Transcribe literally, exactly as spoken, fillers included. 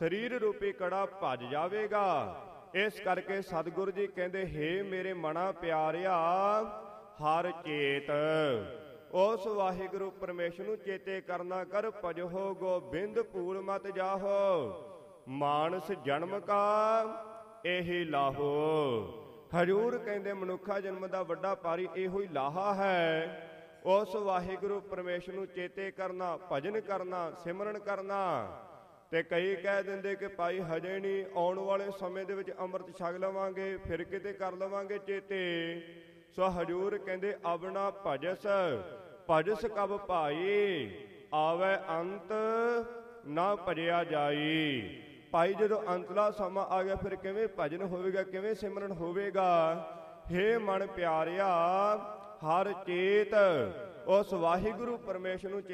ਸਰੀਰ ਰੂਪੀ ਕੜਾ ਭੱਜ ਜਾਵੇਗਾ। ਇਸ ਕਰਕੇ ਸਤਿਗੁਰੂ ਜੀ ਕਹਿੰਦੇ, ਹੇ ਮੇਰੇ ਮਨਾ ਪਿਆਰਿਆ ਹਰ ਚੇਤ, ਉਸ ਵਾਹਿਗੁਰੂ ਪਰਮੇਸ਼ਰ ਨੂੰ ਚੇਤੇ ਕਰਨਾ ਕਰ। ਭਜੋ ਗੋਬਿੰਦ ਭੂਲ ਮਤ ਜਾਹੋ, ਮਾਨਸ ਜਨਮ ਕਾ ਇਹੀ ਲਾਹੋ। ਹਜੂਰ ਕਹਿੰਦੇ ਮਨੁੱਖਾ ਜਨਮ ਦਾ ਵੱਡਾ ਪਾਰੀ ਇਹੋ ਹੀ ਲਾਹਾ ਹੈ, ਉਸ ਵਾਹਿਗੁਰੂ ਪਰਮੇਸ਼ਰ ਨੂੰ ਚੇਤੇ ਕਰਨਾ, ਭਜਨ ਕਰਨਾ, ਸਿਮਰਨ ਕਰਨਾ। ਤੇ ਕਈ ਕਹਿ ਦਿੰਦੇ ਕਿ ਭਾਈ ਹਜੇ ਨਹੀਂ, ਆਉਣ ਵਾਲੇ ਸਮੇਂ ਦੇ ਵਿੱਚ ਅੰਮ੍ਰਿਤ ਛਕ ਲਵਾਂਗੇ, ਫਿਰ ਕਿਤੇ ਕਰ ਲਵਾਂਗੇ ਚੇਤੇ। ਸੋ ਹਜੂਰ ਕਹਿੰਦੇ ਅਬਨਾ ਭਜਸ, ਭਜਸ ਕਬ ਭਾਈ, ਆਵੇ ਅੰਤ ਨਾ ਭਜਿਆ ਜਾਈ। ਭਾਈ ਜਦੋਂ ਅੰਤਲਾ ਸਮਾਂ ਆ ਗਿਆ, ਫਿਰ ਕਿਵੇਂ ਭਜਨ ਹੋਵੇਗਾ, ਕਿਵੇਂ ਸਿਮਰਨ ਹੋਵੇਗਾ। ਹੇ ਮਨ ਪਿਆਰਿਆ ਹਰ ਚੇਤ, ਉਸ ਵਾਹਿਗੁਰੂ ਪਰਮੇਸ਼ਰ ਨੂੰ